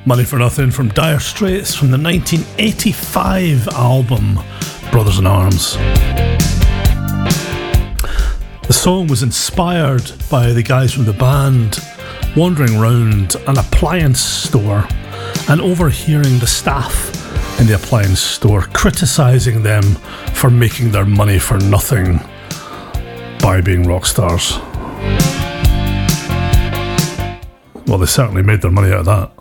Money for Nothing from Dire Straits from the 1985 album Brothers in Arms. The song was inspired by the guys from the band wandering around an appliance store and overhearing the staff in the appliance store criticising them for making their money for nothing by being rock stars. Well, they certainly made their money out of that.